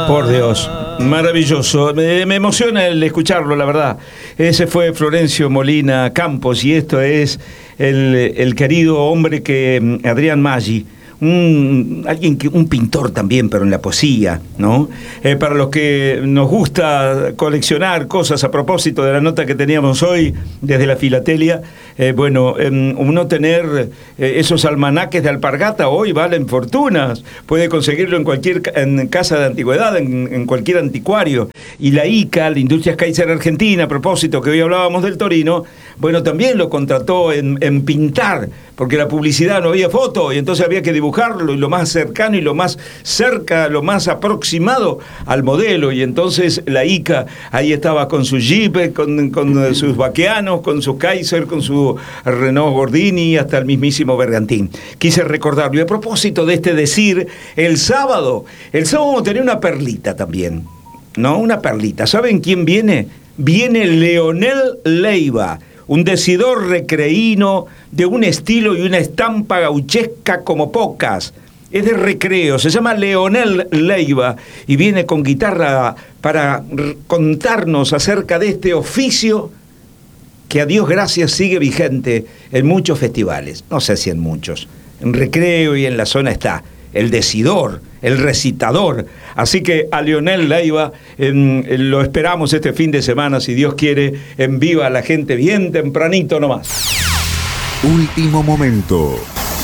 Por Dios, maravilloso. Me emociona el escucharlo, la verdad. Ese fue Florencio Molina Campos y esto es el querido hombre que Adrián Maggi. Un pintor también, pero en la poesía, ¿no? Para los que nos gusta coleccionar cosas, a propósito de la nota que teníamos hoy desde la filatelia, uno tener esos almanaques de alpargata hoy valen fortunas, puede conseguirlo en casa de antigüedad, en cualquier anticuario. Y la ICA, la Industrias Kaiser Argentina, a propósito que hoy hablábamos del Torino, bueno, también lo contrató en pintar, porque la publicidad no había foto y entonces había que dibujarlo y lo más cercano y lo más cerca, lo más aproximado al modelo. Y entonces la ICA ahí estaba con su Jeep, con sus Baqueanos, con su Kaiser, con su Renault Gordini, hasta el mismísimo Bergantín. Quise recordarlo. Y a propósito de este decir, el sábado vamos a tener una perlita también, ¿no? Una perlita. ¿Saben quién viene? Viene Leonel Leiva, un decidor recreíno de un estilo y una estampa gauchesca como pocas. Es de recreo, se llama Leonel Leiva y viene con guitarra para contarnos acerca de este oficio que a Dios gracias sigue vigente en muchos festivales. No sé si en muchos. En recreo y en la zona está el decidor, el recitador. Así que a Leonel Leiva lo esperamos este fin de semana, si Dios quiere, en Viva la Gente, bien tempranito nomás. Último momento.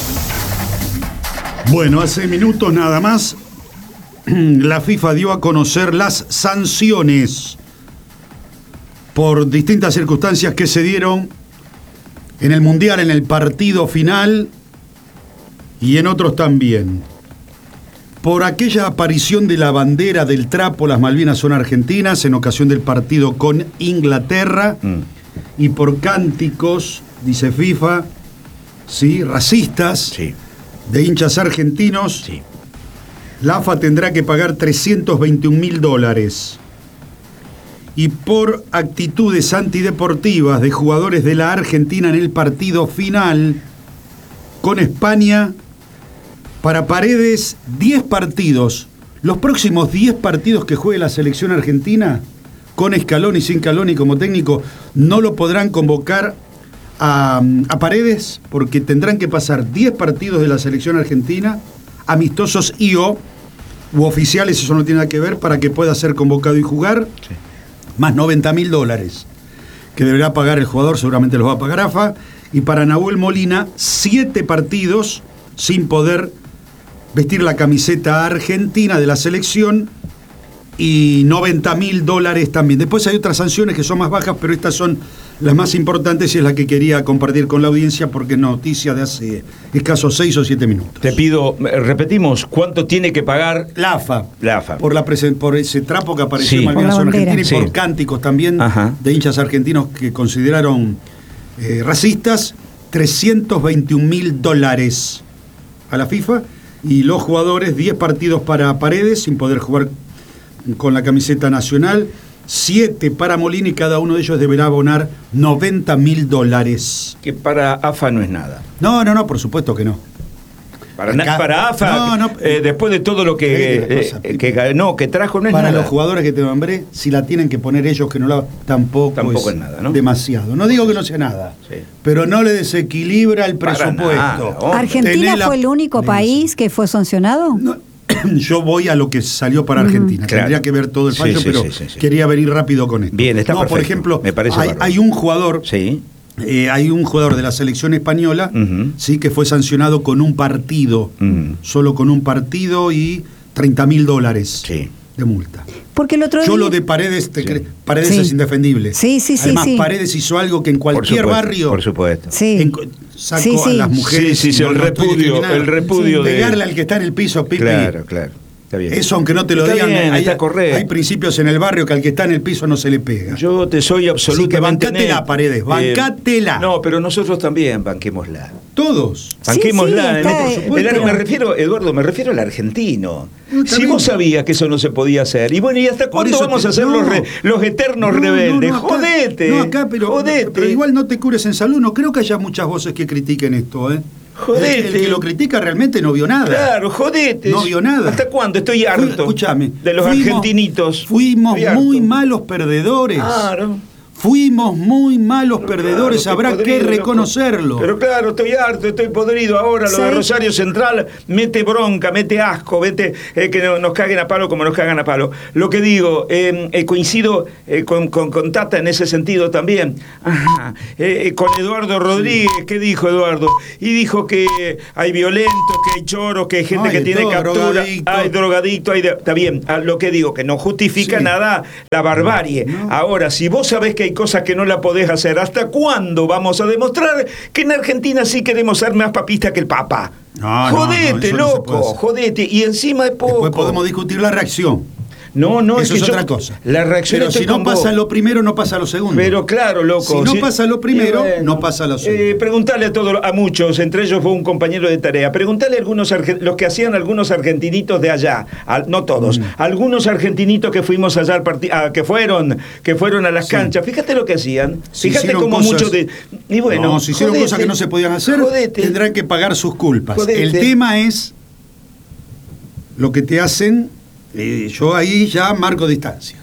Bueno, hace minutos nada más, la FIFA dio a conocer las sanciones por distintas circunstancias que se dieron en el Mundial, en el partido final y en otros también. Por aquella aparición de la bandera del trapo, las Malvinas son argentinas, en ocasión del partido con Inglaterra, y por cánticos, dice FIFA, ¿sí?, racistas, sí, de hinchas argentinos, sí, la AFA tendrá que pagar $321.000. Y por actitudes antideportivas de jugadores de la Argentina en el partido final con España, para Paredes, 10 partidos. Los próximos 10 partidos que juegue la selección argentina, con Scaloni y sin Scaloni como técnico, no lo podrán convocar a Paredes, porque tendrán que pasar 10 partidos de la selección argentina, amistosos u oficiales, eso no tiene nada que ver, para que pueda ser convocado y jugar, sí, más $90.000 que deberá pagar el jugador, seguramente los va a pagar AFA, y para Nahuel Molina, 7 partidos sin poder vestir la camiseta argentina de la selección y $90.000 también. Después hay otras sanciones que son más bajas, pero estas son las más importantes y es la que quería compartir con la audiencia porque es noticia de hace escasos 6 o 7 minutos. Te pido, repetimos, ¿cuánto tiene que pagar la AFA? La AFA. Por ese trapo que apareció sí, en Malvinas son Argentina y sí, por cánticos también, ajá, de hinchas argentinos que consideraron racistas, $321.000 a la FIFA. Y los jugadores, 10 partidos para Paredes, sin poder jugar con la camiseta nacional, 7 para Molina y cada uno de ellos deberá abonar $90.000. Que para AFA no es nada. No, por supuesto que no. Para AFA, después de todo lo que trajo, no es para nada. Los jugadores que te nombré, si la tienen que poner ellos que no la tampoco es nada, ¿no? Demasiado. No digo que no sea nada, sí, pero no le desequilibra el presupuesto. ¿Argentina fue el único país que fue sancionado? No, yo voy a lo que salió para Argentina. Claro. Tendría que ver todo el fallo, pero quería venir rápido con esto. Bien, está perfecto. Por ejemplo, me parece hay un jugador... Sí. Hay un jugador de la selección española, sí, que fue sancionado con un partido, solo con un partido y $30.000 sí, de multa. Porque el otro día... Yo lo de Paredes, Paredes es indefendible. Sí. Además, Paredes hizo algo que en cualquier barrio... Por supuesto. Sacó a las mujeres... el repudio de... Pegarle al que está en el piso, Pipi. Claro. Eso, aunque no te lo digan, bien, hay principios en el barrio que al que está en el piso no se le pega. Yo te soy absolutamente... Así que bancátela, Paredes, bancátela. No, pero nosotros también banquémosla. Todos. Banquémosla. Por supuesto. Me refiero al argentino. Si vos sabías que eso no se podía hacer. Y bueno, ¿y hasta cuándo vamos a hacer los eternos rebeldes? Jodete. Pero igual no te cures en salud. No creo que haya muchas voces que critiquen esto, Jodete. El que lo critica realmente no vio nada. Claro, jodete. No vio nada. ¿Hasta cuándo? Estoy harto. Escúchame. De los argentinitos. Fuimos Estoy harto. muy malos perdedores. Claro. Fuimos muy malos perdedores, Claro, habrá estoy que podrido, reconocerlo. loco. Pero claro, estoy harto, estoy podrido. Ahora lo de ¿Sabes? Rosario Central mete bronca, mete asco, mete que nos caguen a palo como nos cagan a palo. Lo que digo, coincido con Tata en ese sentido también. Ajá. Con Eduardo Rodríguez, ¿qué dijo Eduardo? Y dijo que hay violentos, que hay choros, que hay gente Hay que de tiene todo, captura, drogadicto. hay drogadicto, está bien. Lo que digo, que no justifica Sí. nada la barbarie. No. Ahora, si vos sabés que hay cosas que no la podés hacer, ¿hasta cuándo vamos a demostrar que en Argentina sí queremos ser más papistas que el Papa? No, no, jodete, eso no se puede loco, hacer. jodete. Y encima es poco. Después podemos discutir la reacción. No, Eso que es yo- otra cosa. La reacción Pero estoy si no con pasa vos. lo primero, no pasa lo segundo. Pero claro, loco. Si no pasa lo primero, no pasa lo segundo. Preguntale a muchos, entre ellos fue un compañero de tarea. Preguntale a los que hacían algunos argentinitos de allá, no todos, algunos argentinitos que fuimos allá que fueron a las Sí. canchas. Fíjate lo que hacían. Si Fíjate hicieron cómo cosas- muchos de. Y bueno, no, si hicieron jodete, cosas que no se podían hacer, jodete. tendrán que pagar sus culpas. Jodete. El tema es lo que te hacen. Yo ahí ya marco distancia.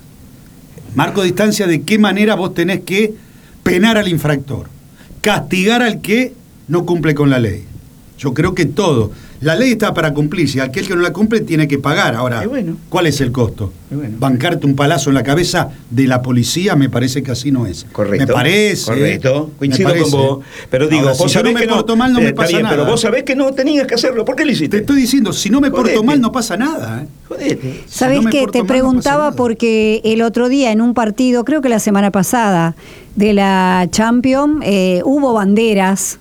Marco distancia de qué manera vos tenés que penar al infractor, castigar al que no cumple con la ley. Yo creo que todo. La ley está para cumplirse. Aquel que no la cumple tiene que pagar. Ahora, Y bueno. ¿cuál es el costo? Y bueno. Bancarte un palazo en la cabeza de la policía me parece que así no es. Correcto. Me parece. Correcto. Coincido me parece. con vos. Pero digo, Ahora, vos si yo sabés no me que no. porto mal, no me está pasa bien, nada. Pero vos sabés que no tenías que hacerlo. ¿Por qué lo hiciste? Te estoy diciendo, si no me porto Jodete. mal, no pasa nada. Jodete. ¿Sabés no me qué? porto Te mal, no pasa preguntaba nada. porque el otro día en un partido, creo que la semana pasada, de la Champions, hubo banderas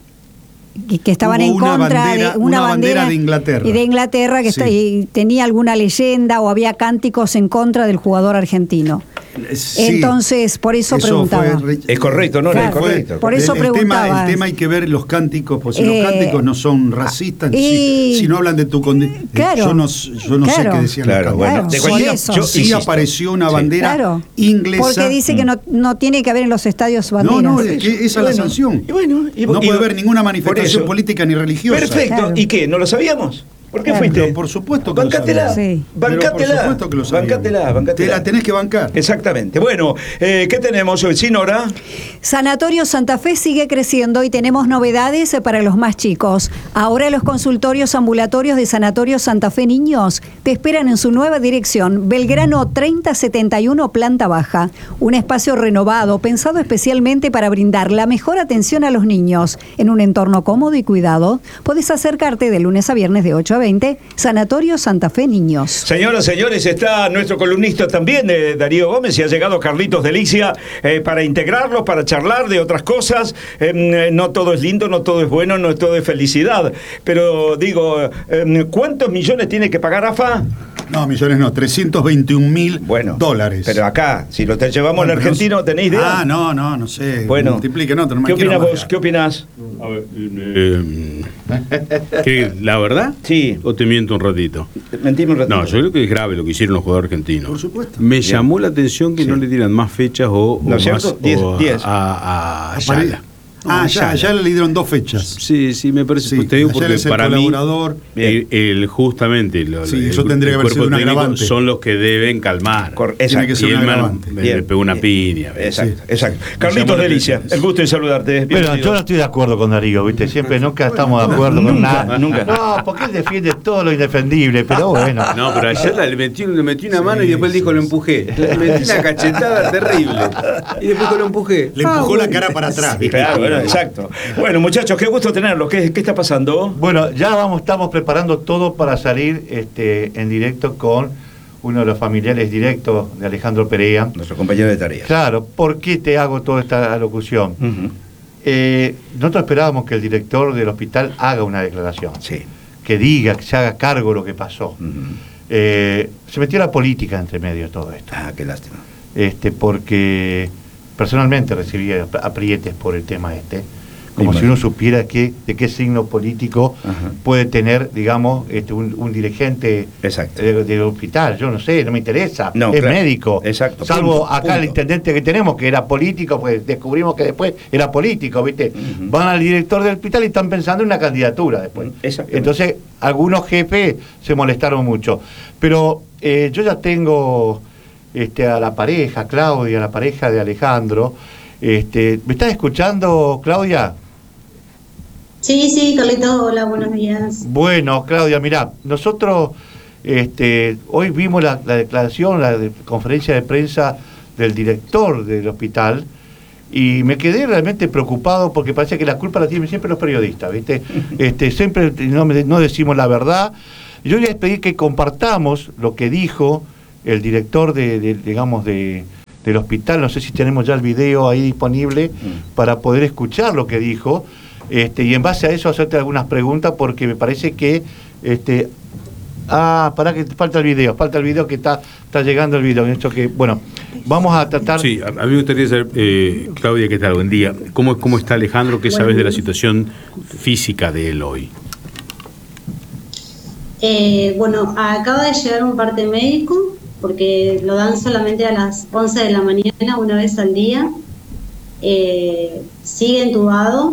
que estaban Hubo en una contra bandera- de una bandera de Inglaterra. y de Inglaterra que Sí. y tenía alguna leyenda o había cánticos en contra del jugador argentino. Sí. Entonces, por eso preguntaba. Es correcto, ¿no? Claro, Es correcto. por eso el tema, preguntaba. el tema hay que ver los cánticos, porque si los cánticos no son racistas, y- si no hablan de tu condición. Claro, yo no sé claro. qué decían Claro, los bueno, cánticos. de Claro, cualquier- por eso. yo Sí insisto. apareció una Sí. bandera Claro, inglesa. porque dice que no tiene que haber en los estadios banderas. No, es que esa es la Bueno, sanción. y bueno, no puede haber ninguna manifestación por eso. política ni religiosa. Perfecto. Claro. ¿Y qué? ¿No lo sabíamos? ¿Por qué Claro. fuiste? Pero por supuesto que lo Bancátela. sabíamos. Sí. Pero por Bancátela. supuesto que lo sabíamos. Bancátela. Te la tenés que bancar. Exactamente. Bueno, ¿qué tenemos hoy? ¿Sí, Nora? Sanatorio Santa Fe sigue creciendo y tenemos novedades para los más chicos. Ahora los consultorios ambulatorios de Sanatorio Santa Fe Niños te esperan en su nueva dirección, Belgrano 3071, planta baja. Un espacio renovado, pensado especialmente para brindar la mejor atención a los niños. En un entorno cómodo y cuidado, puedes acercarte de lunes a viernes de 8 a 20, Sanatorio Santa Fe Niños. Señoras, señores, está nuestro columnista también, Darío Gómez, y ha llegado Carlitos Delicia para integrarlos, para charlar de otras cosas. No todo es lindo, no todo es bueno, no todo es felicidad. Pero digo, ¿cuántos millones tiene que pagar AFA? No, millones no, 321.000 Bueno, dólares. pero acá, si lo llevamos Bueno, al pero argentino, no sé. ¿tenéis idea? No sé. Bueno, Multipliquen otro, no me ¿qué quiero opinas vos? amargar. ¿Qué opinás? A ver, ¿qué, ¿la verdad? Sí. ¿O te miento un ratito? Mentime un ratito. No, yo creo que es grave lo que hicieron los jugadores argentinos. Por supuesto. Me llamó la atención que Sí. no le dieran más fechas o ¿No es más cierto? 10, o 10. a Apare- Ayala. Ah, ya le dieron 2 fechas. Sí, me parece. Sí, Pues te digo Ayala porque es el para mí colaborador. justamente Sí, el eso tendría que haber sido cuerpo un técnico agravante. son los que deben calmar. Tiene que ser Y un el man agravante. le pegó una piña. Exacto, Sí. exacto. llamó Carlitos la Delicia, atención. el gusto de saludarte. Bueno, Bienvenido. yo no estoy de acuerdo con Darío, ¿viste? Siempre, nunca estamos de acuerdo con Nunca, nada. nunca. No, porque él defiende todo lo indefendible, pero bueno. No, pero ayer le metí una mano y después dijo lo empujé. Le metí una cachetada terrible. Y después lo empujé. Le empujó la cara para atrás. Sí, claro, bueno, exacto. Bueno, muchachos, qué gusto tenerlos. ¿Qué está pasando? Bueno, ya estamos preparando todo para salir en directo con uno de los familiares directos de Alejandro Perea. Nuestro compañero de tarea. Claro, ¿por qué te hago toda esta alocución? Nosotros esperábamos que el director del hospital haga una declaración. Sí. Que diga, que se haga cargo de lo que pasó. Ujú. Se metió la política entre medio de todo esto. Ah, qué lástima. Porque personalmente recibí aprietes por el tema como si uno supiera de qué signo político puede tener, digamos, un dirigente del hospital. Yo no sé, no me interesa, es médico. Exacto. Salvo acá el intendente que tenemos, que era político, pues descubrimos que después era político, ¿viste? Van al director del hospital y están pensando en una candidatura después. Entonces, algunos jefes se molestaron mucho. Pero yo ya tengo a la pareja, Claudia, la pareja de Alejandro. ¿Me estás escuchando, Claudia? Sí, Carlitos, hola, buenos días. Bueno, Claudia, mirá, nosotros hoy vimos la declaración, la conferencia de prensa del director del hospital, y me quedé realmente preocupado porque parece que la culpa la tienen siempre los periodistas, ¿viste? Siempre no decimos la verdad. Yo voy a pedir que compartamos lo que dijo el director del hospital. No sé si tenemos ya el video ahí disponible para poder escuchar lo que dijo, y en base a eso hacerte algunas preguntas, porque me parece que pará que falta el video que está llegando el video. Esto que, bueno, vamos a tratar. Sí, a mí me gustaría saber, Claudia, ¿qué tal? Buen día. ¿Cómo está Alejandro? ¿Qué sabes de la situación física de él hoy? Bueno, acaba de llegar un parte médico, porque lo dan solamente a las 11 de la mañana, una vez al día. Sigue entubado,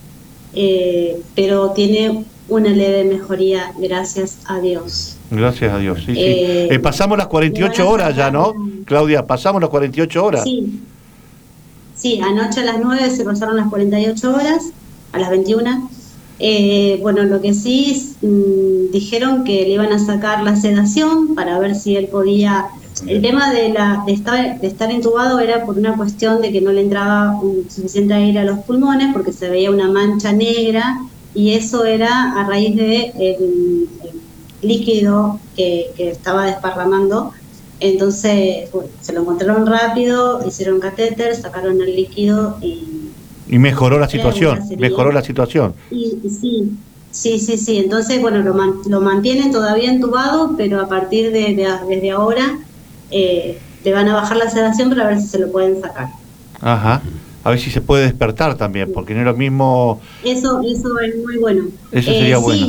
pero tiene una leve mejoría, gracias a Dios. Gracias a Dios, sí. Pasamos las 48 horas ya, ¿no, Claudia? Pasamos las 48 horas. Sí, anoche a las 9 se pasaron las 48 horas, a las 21. Bueno, lo que sí dijeron que le iban a sacar la sedación para ver si él podía. El tema de estar entubado era por una cuestión de que no le entraba suficiente aire a los pulmones, porque se veía una mancha negra, y eso era a raíz de el líquido que estaba desparramando. Entonces, bueno, se lo encontraron rápido, hicieron catéter, sacaron el líquido y mejoró la situación, Sí. Entonces, bueno, lo mantienen todavía entubado, pero a partir desde ahora le van a bajar la sedación para ver si se lo pueden sacar. Ajá. A ver si se puede despertar también, porque no es lo mismo. Eso es muy bueno. Eso sería bueno.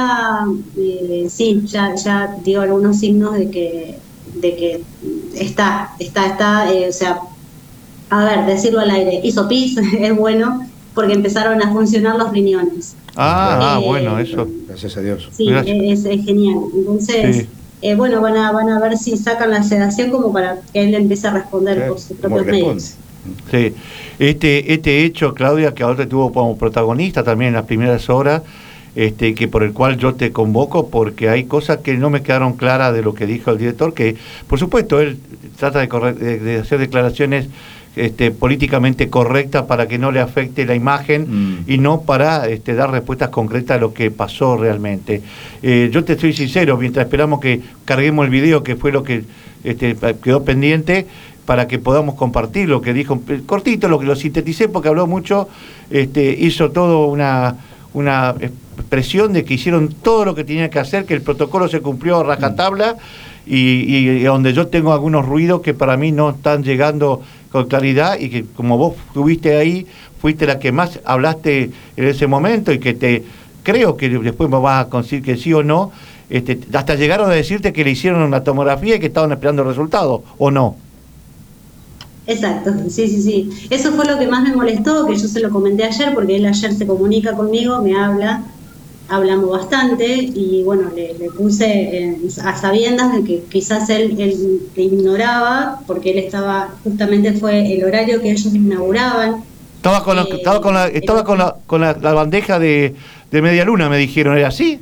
Sí, ya dio algunos signos de que está, o sea, a ver, decirlo al aire, hizo pis, es bueno, porque empezaron a funcionar los riñones. Bueno, eso. Gracias a Dios. Sí, es genial. Entonces, bueno, van a ver si sacan la sedación como para que él empiece a responder por sus propios medios. Sí, este hecho, Claudia, que ahora tuvo como protagonista también en las primeras horas, que por el cual yo te convoco, porque hay cosas que no me quedaron claras de lo que dijo el director, que por supuesto él trata de hacer declaraciones políticamente correctas para que no le afecte la imagen y no para dar respuestas concretas a lo que pasó realmente. Yo te estoy sincero, mientras esperamos que carguemos el video, que fue lo que quedó pendiente, para que podamos compartir lo que dijo, cortito, lo que lo sinteticé porque habló mucho, hizo todo una expresión de que hicieron todo lo que tenían que hacer, que el protocolo se cumplió a rajatabla, y donde yo tengo algunos ruidos que para mí no están llegando con claridad, y que como vos estuviste ahí, fuiste la que más hablaste en ese momento, y que creo que después me vas a decir que sí o no, hasta llegaron a decirte que le hicieron una tomografía y que estaban esperando el resultado, ¿o no? Exacto, sí. Eso fue lo que más me molestó, que yo se lo comenté ayer, porque él ayer se comunica conmigo, me hablamos bastante, y bueno, le puse a sabiendas de que quizás él le ignoraba, porque él estaba, justamente fue el horario que ellos inauguraban. Estaba con la bandeja de media luna, me dijeron, ¿era así?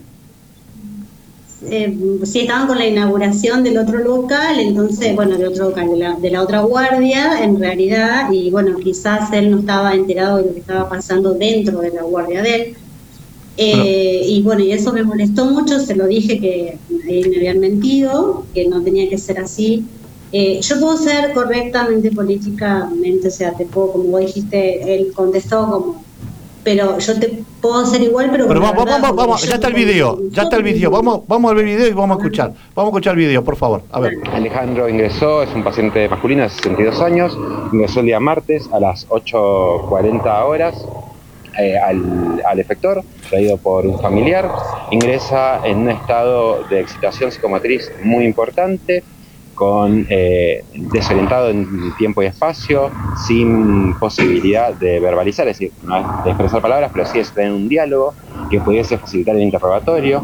Sí, estaban con la inauguración del otro local, entonces, bueno, de la otra guardia, en realidad, y bueno, quizás él no estaba enterado de lo que estaba pasando dentro de la guardia de él. Y bueno, y eso me molestó mucho, se lo dije que me habían mentido, que no tenía que ser así. Yo puedo ser correctamente políticamente, o sea, te puedo, como vos dijiste, él contestó como, pero yo te puedo hacer igual, pero vamos, ya está el video, vamos a ver el video y vamos a escuchar el video, por favor, a ver. Alejandro ingresó, es un paciente masculino de 62 años, ingresó el día martes a las 8:40 horas. al efector, traído por un familiar. Ingresa en un estado de excitación psicomotriz muy importante, desorientado en tiempo y espacio, sin posibilidad de verbalizar, es decir, no es de expresar palabras, pero sí es tener un diálogo que pudiese facilitar el interrogatorio.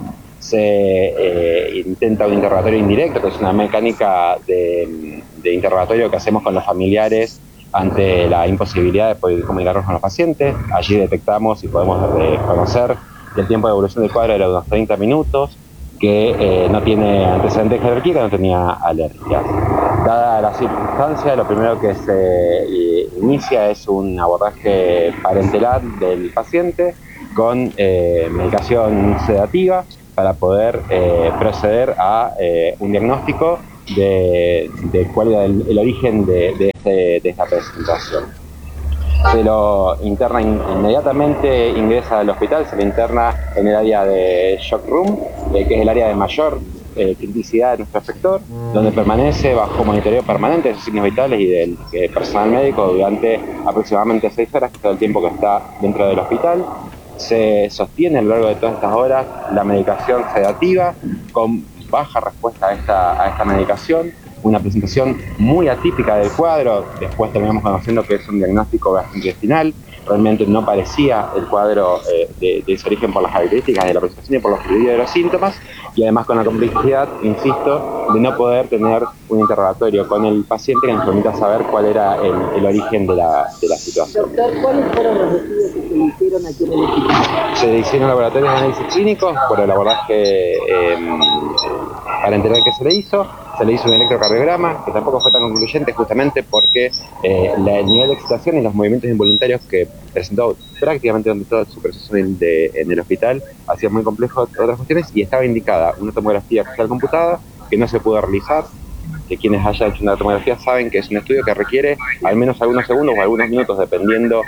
Se intenta un interrogatorio indirecto, que es una mecánica de interrogatorio que hacemos con los familiares ante la imposibilidad de poder comunicarnos con los pacientes. Allí detectamos y podemos conocer que el tiempo de evolución del cuadro era de unos 30 minutos, que no tiene antecedentes de alergia, que no tenía alergias. Dada la circunstancia, lo primero que se inicia es un abordaje parenteral del paciente con medicación sedativa para poder proceder a un diagnóstico de cuál era el origen de esta presentación. Se lo interna inmediatamente, ingresa al hospital, se le interna en el área de shock room, que es el área de mayor criticidad de nuestro efector, donde permanece bajo monitoreo permanente de sus signos vitales y del personal médico durante aproximadamente 6 horas, que es todo el tiempo que está dentro del hospital. Se sostiene a lo largo de todas estas horas la medicación sedativa con baja respuesta a esta medicación, una presentación muy atípica del cuadro. Después terminamos conociendo que es un diagnóstico gastrointestinal. Realmente no parecía el cuadro de ese origen por las características de la presentación y por los fluidos de los síntomas, y además con la complejidad, insisto, de no poder tener un interrogatorio con el paciente que nos permita saber cuál era el origen de la situación. Doctor, ¿cuáles fueron los estudios que se le hicieron aquí en el hospital? Se le hicieron laboratorios de análisis clínicos por el abordaje parenteral que se le hizo. Se le hizo un electrocardiograma, que tampoco fue tan concluyente, justamente porque el nivel de excitación y los movimientos involuntarios que presentó prácticamente durante todo su proceso en el hospital hacía muy complejo otras cuestiones, y estaba indicada una tomografía facial computada que no se pudo realizar. Que quienes hayan hecho una tomografía saben que es un estudio que requiere al menos algunos segundos o algunos minutos, dependiendo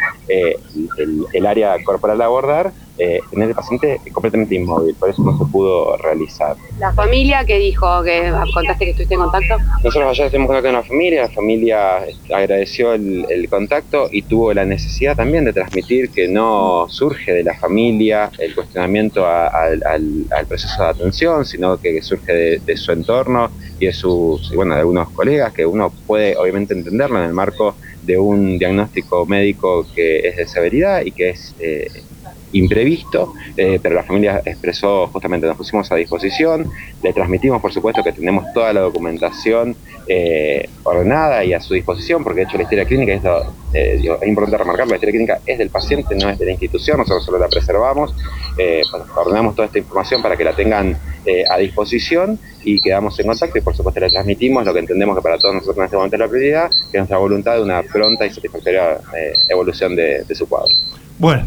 el área corporal a abordar, tener el paciente completamente inmóvil, por eso no se pudo realizar. ¿La familia qué dijo? ¿Que contaste que estuviste en contacto? Nosotros allá estuvimos en contacto con la familia agradeció el contacto y tuvo la necesidad también de transmitir que no surge de la familia el cuestionamiento al proceso de atención, sino que surge de su entorno y de algunos colegas, que uno puede obviamente entenderlo en el marco de un diagnóstico médico que es de severidad y que es imprevisto, pero la familia expresó, justamente nos pusimos a disposición, le transmitimos por supuesto que tenemos toda la documentación ordenada y a su disposición, porque de hecho la historia clínica, es importante remarcar, la historia clínica es del paciente, no es de la institución, nosotros solo la preservamos, ordenamos toda esta información para que la tengan a disposición y quedamos en contacto, y por supuesto le transmitimos lo que entendemos que para todos nosotros en este momento es la prioridad, que es nuestra voluntad de una pronta y satisfactoria evolución de su cuadro. Bueno,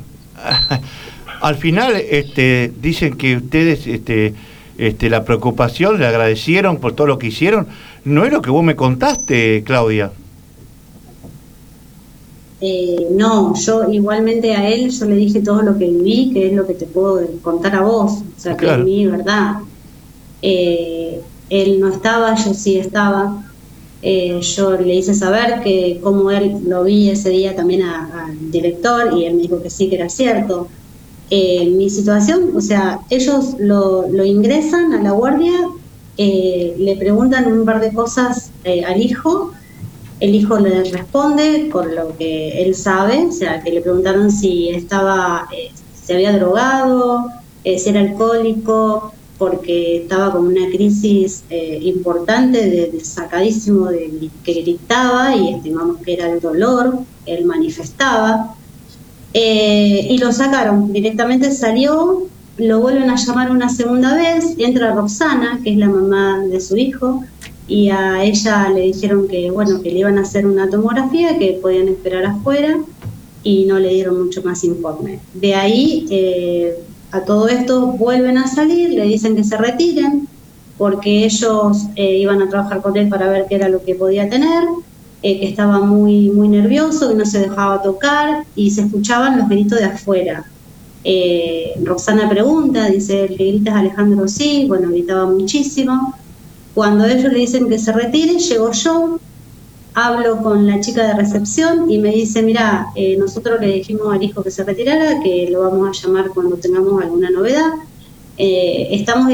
al final dicen que ustedes la preocupación, le agradecieron por todo lo que hicieron. ¿No es lo que vos me contaste, Claudia? No, yo igualmente a él, yo le dije todo lo que viví, que es lo que te puedo contar a vos, o sea, que es mi verdad. Él no estaba, yo sí estaba. Yo le hice saber que como él lo vi ese día también al director, y él me dijo que sí, que era cierto. Mi situación, o sea, ellos lo ingresan a la guardia, le preguntan un par de cosas al hijo, el hijo le responde por lo que él sabe, o sea, que le preguntaron si estaba, se había drogado, si era alcohólico, porque estaba con una crisis importante de sacadísimo, que gritaba, y estimamos que era el dolor, él manifestaba, y lo sacaron, directamente salió, lo vuelven a llamar una segunda vez, entra Roxana, que es la mamá de su hijo, y a ella le dijeron que bueno, que le iban a hacer una tomografía, que podían esperar afuera, y no le dieron mucho más informe. De ahí a todo esto vuelven a salir, le dicen que se retiren, porque ellos iban a trabajar con él para ver qué era lo que podía tener, que estaba muy, muy nervioso, que no se dejaba tocar, y se escuchaban los gritos de afuera. Roxana pregunta, dice, ¿el que grita es Alejandro? Sí, bueno, gritaba muchísimo. Cuando ellos le dicen que se retire, llego yo, hablo con la chica de recepción y me dice, mira, nosotros le dijimos al hijo que se retirara, que lo vamos a llamar cuando tengamos alguna novedad. Estamos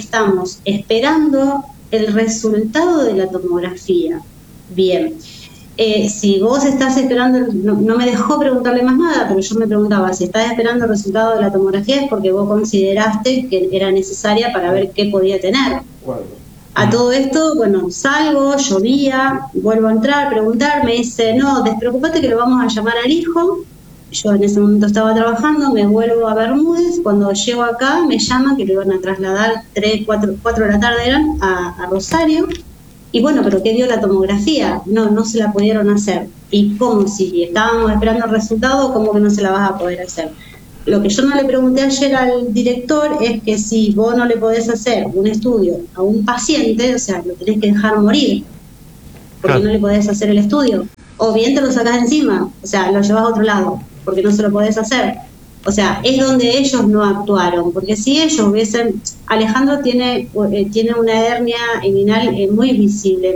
esperando el resultado de la tomografía. Bien. Si vos estás esperando, no me dejó preguntarle más nada, pero yo me preguntaba, si estás esperando el resultado de la tomografía es porque vos consideraste que era necesaria para ver qué podía tener. A todo esto, bueno, salgo, llovía, vuelvo a entrar, preguntar, me dice, no, despreocupate que lo vamos a llamar al hijo. Yo en ese momento estaba trabajando, me vuelvo a Bermúdez, cuando llego acá me llaman que lo iban a trasladar 4 de la tarde eran a Rosario. Y bueno, pero ¿qué dio la tomografía? No se la pudieron hacer. ¿Y cómo? Si estábamos esperando el resultado, ¿cómo que no se la vas a poder hacer? Lo que yo no le pregunté ayer al director es que si vos no le podés hacer un estudio a un paciente, o sea, lo tenés que dejar morir, porque no le podés hacer el estudio. O bien te lo sacás encima, o sea, lo llevas a otro lado, porque no se lo podés hacer. O sea, es donde ellos no actuaron, porque si ellos hubiesen... Alejandro tiene una hernia inguinal muy visible,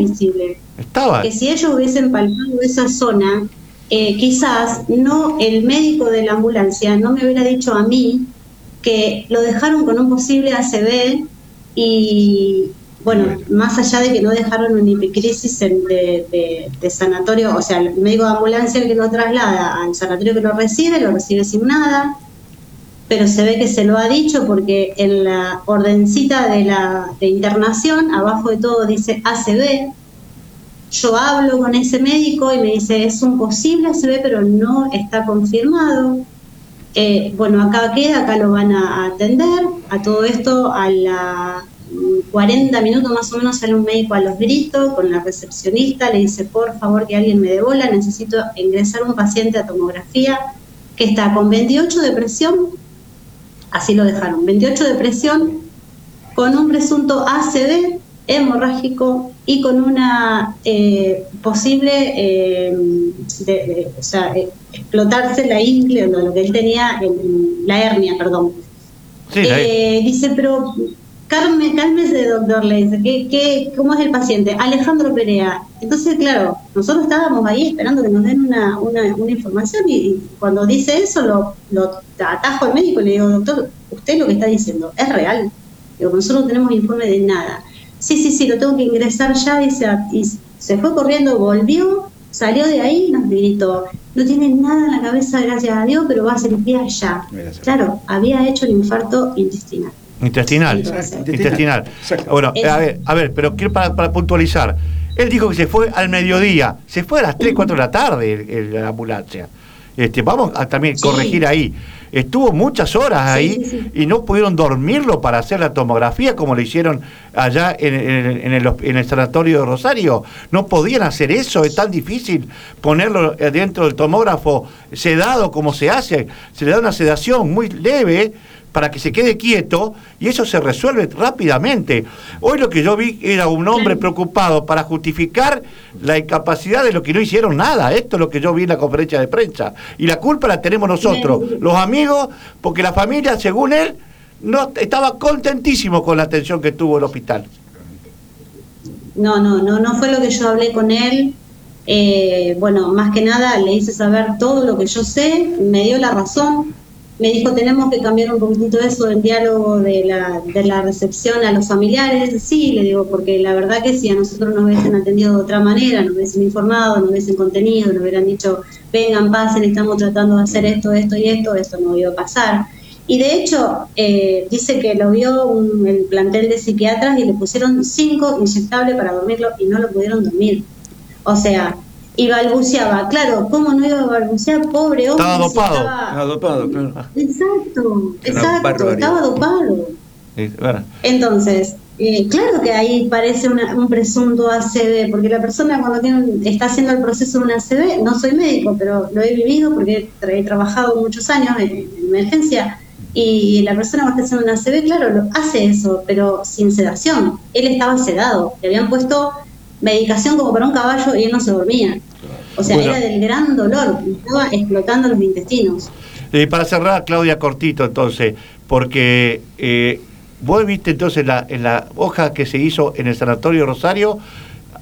que si ellos hubiesen palpado esa zona, quizás no el médico de la ambulancia no me hubiera dicho a mí que lo dejaron con un posible ACV y... Bueno, más allá de que no dejaron una hipercrisis de sanatorio, o sea, el médico de ambulancia el que lo traslada al sanatorio que lo recibe sin nada, pero se ve que se lo ha dicho porque en la ordencita de internación, abajo de todo dice ACV. Yo hablo con ese médico y me dice, es un posible ACV, pero no está confirmado. Bueno, acá lo van a atender. A todo esto, a la 40 minutos más o menos sale un médico a los gritos con la recepcionista, le dice, por favor que alguien me dé bola, necesito ingresar un paciente a tomografía que está con 28 de presión, así lo dejaron, 28 de presión, con un presunto ACV hemorrágico y con una posible, explotarse la ingle, lo que él tenía, la hernia, perdón. Sí, dice, pero... Cálmese, doctor, le dice, ¿cómo es el paciente? Alejandro Perea. Entonces, claro, nosotros estábamos ahí esperando que nos den una información y cuando dice eso lo atajo al médico y le digo, doctor, usted lo que está diciendo es real. Digo, nosotros no tenemos informe de nada. Sí, lo tengo que ingresar ya, dice, y se fue corriendo, volvió, salió de ahí y nos gritó, no tiene nada en la cabeza, gracias a Dios, pero va a cirugía ya. Claro, había hecho el infarto intestinal. Intestinal. Bueno, a ver, pero quiero para puntualizar. Él dijo que se fue al mediodía, se fue a las 3, 4 de la tarde la ambulancia. Vamos a también corregir ahí. Estuvo muchas horas ahí y no pudieron dormirlo para hacer la tomografía como lo hicieron allá en el sanatorio de Rosario. No podían hacer eso, es tan difícil ponerlo dentro del tomógrafo sedado como se hace. Se le da una sedación muy leve para que se quede quieto y eso se resuelve rápidamente. Hoy lo que yo vi era un hombre preocupado para justificar la incapacidad de lo que no hicieron nada. Esto es lo que yo vi en la conferencia de prensa. Y la culpa la tenemos nosotros, los amigos, porque la familia, según él, no estaba contentísimo con la atención que tuvo el hospital. No fue lo que yo hablé con él. Bueno, más que nada le hice saber todo lo que yo sé, me dio la razón. Me dijo, tenemos que cambiar un poquitito eso del diálogo de la recepción a los familiares. Sí, le digo, porque la verdad que si a nosotros nos hubiesen atendido de otra manera, nos hubiesen informado, nos hubiesen contenido, nos hubieran dicho, vengan, pasen, estamos tratando de hacer esto no iba a pasar. Y de hecho, dice que lo vio el plantel de psiquiatras y le pusieron 5 inyectables para dormirlo y no lo pudieron dormir. O sea... Y balbuceaba, claro, ¿cómo no iba a balbucear? Pobre hombre. Estaba dopado. Estaba dopado, claro. Exacto, estaba dopado. Bueno. Entonces, claro que ahí parece un presunto ACV, porque la persona cuando está haciendo el proceso de un ACV, no soy médico, pero lo he vivido porque he trabajado muchos años en emergencia, y la persona cuando está haciendo un ACV, claro, hace eso, pero sin sedación. Él estaba sedado, le habían puesto medicación como para un caballo y él no se dormía. O sea, era del gran dolor, estaba explotando los intestinos. Para cerrar, Claudia, cortito entonces, porque vos viste entonces en la hoja que se hizo en el sanatorio Rosario,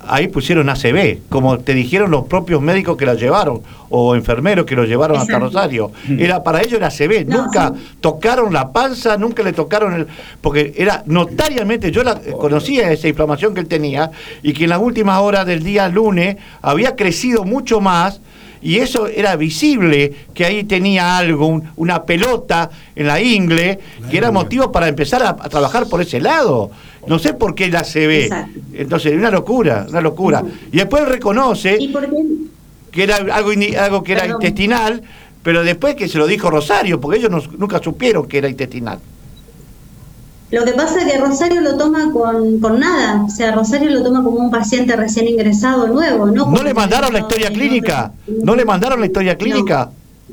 ahí pusieron ACV, como te dijeron los propios médicos que la llevaron, o enfermeros que lo llevaron hasta Rosario. Para ellos era ACV, nunca tocaron la panza, nunca le tocaron porque era notariamente, yo conocía esa inflamación que él tenía, y que en las últimas horas del día lunes había crecido mucho más, y eso era visible, que ahí tenía algo, una pelota en la ingle, que era motivo para empezar a trabajar por ese lado. No sé por qué la ACV. Exacto. Entonces, una locura. Y después reconoce que era algo que era intestinal, pero después que se lo dijo Rosario, porque ellos nunca supieron que era intestinal. Lo que pasa es que Rosario lo toma con nada, o sea, Rosario lo toma como un paciente recién ingresado nuevo, ¿no? ¿No le mandaron la historia clínica? ¿No le mandaron la historia clínica?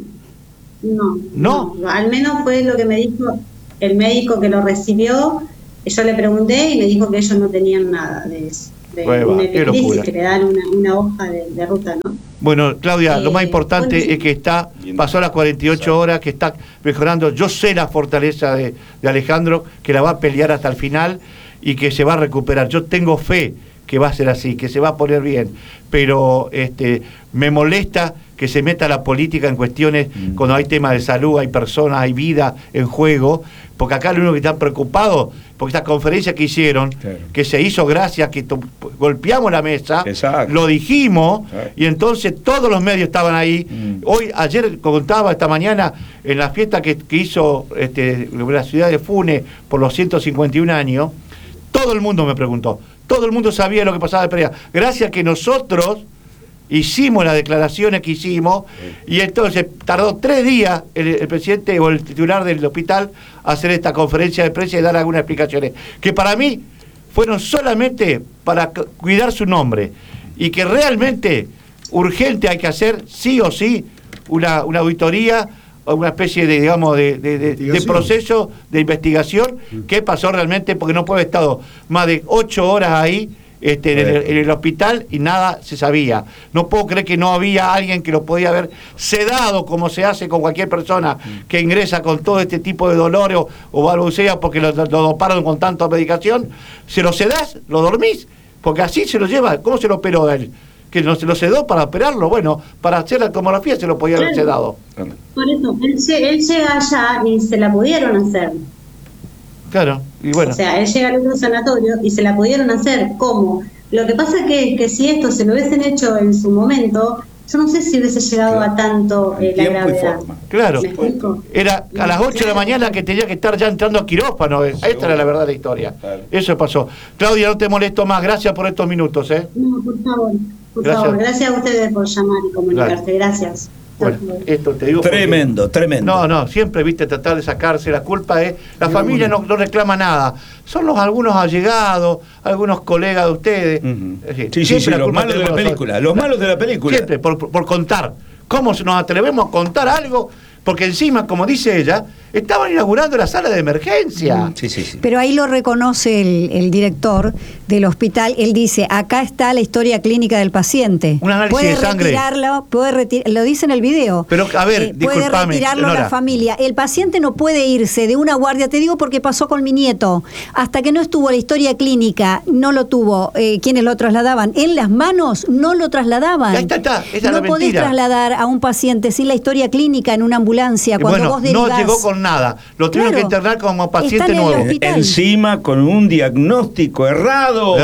No, al menos fue lo que me dijo el médico que lo recibió. Yo le pregunté y me dijo que ellos no tenían nada de eso, de una epidemitis, que le dan una hoja de ruta, ¿no? Bueno, Claudia, lo más importante es que pasó las 48 horas, que está mejorando. Yo sé la fortaleza de Alejandro, que la va a pelear hasta el final y que se va a recuperar. Yo tengo fe que va a ser así, que se va a poner bien, pero me molesta que se meta la política en cuestiones cuando hay temas de salud, hay personas, hay vida en juego, porque acá lo único que están preocupados, porque esta conferencia que hicieron, que se hizo gracias, que golpeamos la mesa, lo dijimos, y entonces todos los medios estaban ahí. Ayer contaba, esta mañana, en la fiesta que hizo la ciudad de Funes por los 151 años, todo el mundo me preguntó, todo el mundo sabía lo que pasaba de Pereira, gracias a que nosotros hicimos las declaraciones que hicimos, y entonces tardó 3 días el presidente o el titular del hospital a hacer esta conferencia de prensa y dar algunas explicaciones, que para mí fueron solamente para cuidar su nombre, y que realmente urgente hay que hacer sí o sí una auditoría, una especie de, digamos, de proceso de investigación, qué pasó realmente, porque no puede haber estado más de 8 horas ahí en el hospital y nada se sabía. No puedo creer que no había alguien que lo podía haber sedado, como se hace con cualquier persona que ingresa con todo este tipo de dolores o balbucea porque lo doparon con tanta medicación. Se lo sedás, lo dormís, porque así se lo lleva. ¿Cómo se lo operó a él? Que no se lo sedó para operarlo. Bueno, para hacer la tomografía se lo podía haber sedado. Por eso, él llega allá y se la pudieron hacer. Claro, y bueno. O sea, él llega al otro sanatorio y se la pudieron hacer. ¿Cómo? Lo que pasa es que si esto se lo hubiesen hecho en su momento, yo no sé si hubiese llegado a tanto la gravedad. Claro, era a las 8 de la mañana que tenía que estar ya entrando a quirófano. Esta era la verdad de la historia. Eso pasó. Claudia, no te molesto más. Gracias por estos minutos. No, por favor. Gracias a ustedes por llamar y comunicarse. Gracias. Bueno, esto te digo tremendo. No, siempre tratar de sacarse la culpa. La familia no reclama nada. Son algunos allegados, algunos colegas de ustedes. Sí, los malos de la película. Los malos de la película. Siempre, por contar. ¿Cómo nos atrevemos a contar algo? Porque encima, como dice ella, estaban inaugurando la sala de emergencia. Sí. Pero ahí lo reconoce el director del hospital. Él dice, acá está la historia clínica del paciente. Un análisis de sangre. Lo dice en el video. Pero, a ver, puede retirarlo la familia. El paciente no puede irse de una guardia, te digo porque pasó con mi nieto. Hasta que no estuvo la historia clínica, no lo tuvo. Quienes lo trasladaban en las manos, no lo trasladaban. Ahí está. Esa no es la podés mentira. trasladar a un paciente sin la historia clínica en una ambulancia. Cuando vos derivás, no llegó con nada. Lo tuvieron que internar como paciente nuevo. Encima con un diagnóstico errado.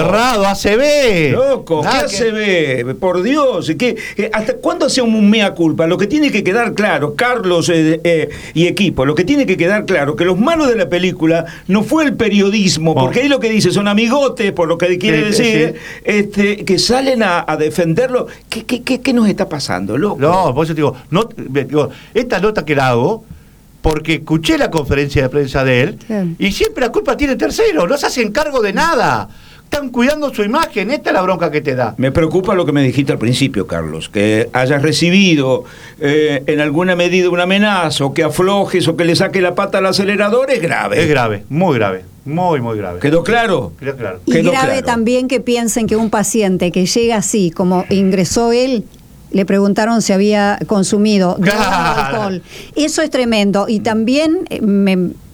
ACV. Loco, ¿qué ACV? Por Dios. ¿Hasta cuándo hacemos un mea culpa? Lo que tiene que quedar claro, Carlos y equipo, lo que tiene que quedar claro, que los malos de la película no fue el periodismo, porque ahí lo que dice son amigotes, por lo que quiere decir, que salen a defenderlo. ¿Qué nos está pasando, loco? No, por eso te digo, esta nota que la hago porque escuché la conferencia de prensa de él y siempre la culpa tiene tercero, no se hacen cargo de nada, están cuidando su imagen. Esta es la bronca que te da. Me preocupa lo que me dijiste al principio, Carlos, que hayas recibido en alguna medida una amenaza, o que aflojes o que le saque la pata al acelerador. Es grave. Es grave, muy grave. Muy grave. ¿Quedó claro? Quedó claro. Y grave también que piensen que un paciente que llega así, como ingresó él, le preguntaron si había consumido alcohol. Eso es tremendo. Y también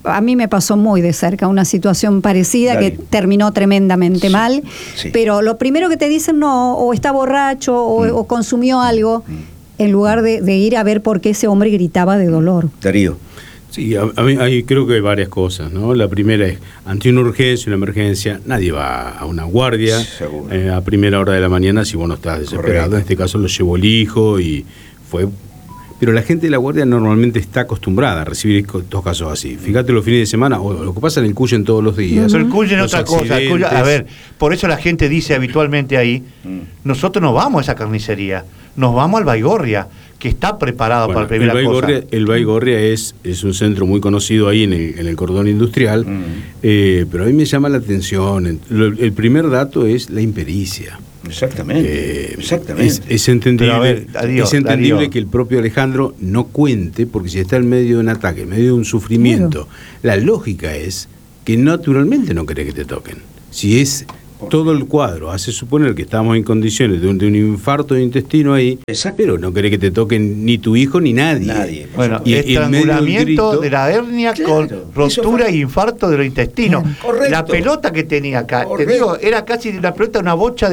a mí me pasó muy de cerca una situación parecida. Dale. Que terminó tremendamente mal, sí. pero lo primero que te dicen, no, o está borracho o consumió algo, en lugar de ir a ver por qué ese hombre gritaba de dolor. Darío. Sí, a mí ahí creo que hay varias cosas, ¿no? La primera es, ante una urgencia, una emergencia, nadie va a una guardia a primera hora de la mañana si vos no estás desesperado. Correcto. En este caso lo llevó el hijo y fue... Pero la gente de la guardia normalmente está acostumbrada a recibir estos casos así. Fíjate los fines de semana, o lo que pasa en el Cuyen todos los días. Pero el Cuyen es otra cosa. Accidentes. A ver, por eso la gente dice habitualmente ahí, nosotros no vamos a esa carnicería, nos vamos al Baigorria, que está preparado Bueno, para la primera cosa. El Baigorria es un centro muy conocido ahí en el cordón industrial, pero a mí me llama la atención. El primer dato es la impericia. Exactamente. Exactamente. Es entendible, Pero a ver, Darío. que el propio Alejandro no cuente, porque si está en medio de un ataque, en medio de un sufrimiento, la lógica es que naturalmente no querés que te toquen. Si es todo el cuadro hace suponer que estamos en condiciones de un infarto de intestino ahí, pero no querés que te toquen ni tu hijo ni nadie. Bueno, y estrangulamiento de la hernia, claro, con rotura e infarto de los intestinos. Correcto. La pelota que tenía acá, Correcto. te digo, era casi una pelota, una pelota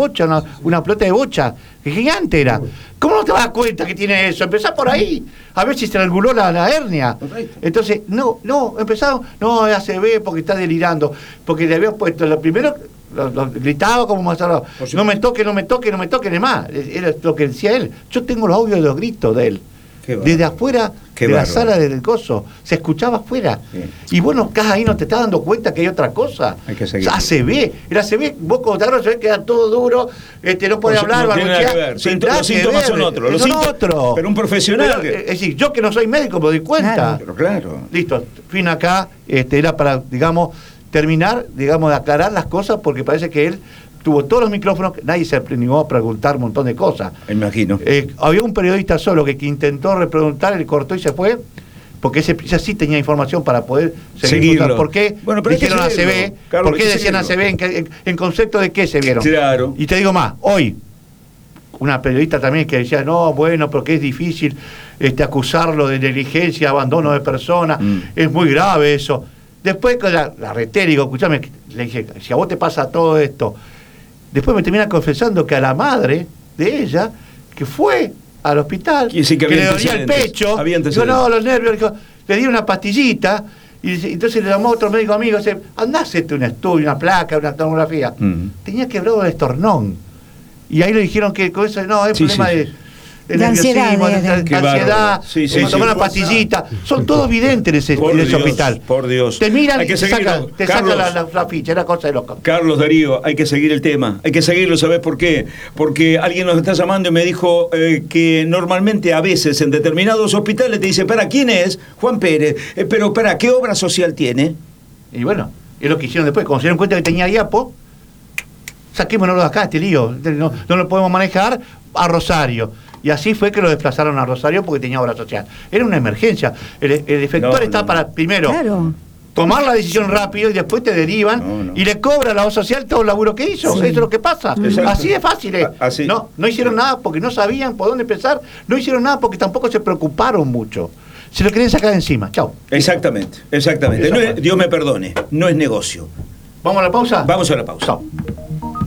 de bocha, que gigante era. ¿Cómo no te das cuenta que tiene eso? Empezá por ahí, a ver si estranguló la hernia. Correcto. Entonces, empezaron, no, ACV porque está delirando, porque le habían puesto, lo primero, lo gritaba como más no me toque, además, era lo que decía él. Yo tengo los audios de los gritos de él. Desde afuera de la sala del coso, se escuchaba afuera. Sí. Y vos no estás ahí, no te estás dando cuenta que hay otra cosa. Hay que seguir. ACV, el ACV, vos como te agarras, se ve que queda todo duro, no puede hablar, no tiene nada que ver. Los síntomas son otros. Pero un profesional. Es decir, yo que no soy médico me doy cuenta. Claro. Listo, fin acá, era para, digamos, terminar, digamos, de aclarar las cosas, porque parece que él tuvo todos los micrófonos, nadie se animó a preguntar un montón de cosas. Me imagino. Había un periodista solo que intentó repreguntar, él cortó y se fue, porque ese sí tenía información para poder seguirlo. ¿Por qué dijeron ACV? ¿Por qué decían ACV? ¿En concepto de qué se vieron? Claro. Y te digo más, hoy, una periodista también que decía, no, bueno, porque es difícil acusarlo de negligencia, abandono de persona, es muy grave eso. Después con la retórica, escuchame, le dije, si a vos te pasa todo esto, después me termina confesando que a la madre de ella, que fue al hospital, que le dolía el pecho, dijo, no, los nervios, dijo, le di una pastillita, y entonces le llamó a otro médico amigo, dice, andá a hacerte un estudio, una placa, una tomografía. Tenía quebrado el esternón. Y ahí le dijeron que con eso, no, es problema de ansiedad, tomar una pastillita, son todos videntes en ese hospital. Por Dios. Te miran hay que y te sacan la ficha, era cosa de loco. Carlos Darío, hay que seguir el tema, hay que seguirlo, ¿sabés por qué? Porque alguien nos está llamando y me dijo que normalmente a veces en determinados hospitales te dice, ¿para quién es? Juan Pérez, pero ¿para qué obra social tiene? Y bueno, es lo que hicieron después, cuando se dieron cuenta que tenía IAPO, saquémonos de acá, este lío, no lo podemos manejar, a Rosario. Y así fue que lo desplazaron a Rosario porque tenía obra social. Era una emergencia. El efector está para, primero, tomar la decisión rápido y después te derivan y le cobra a la obra social todo el laburo que hizo. Eso es lo que pasa. Exacto. Así de fácil. Así. No hicieron nada porque no sabían por dónde empezar. No hicieron nada porque tampoco se preocuparon mucho. Se lo querían sacar de encima. Chau. Exactamente. No es, Dios me perdone, no es negocio. ¿Vamos a la pausa? Vamos a la pausa. Chau.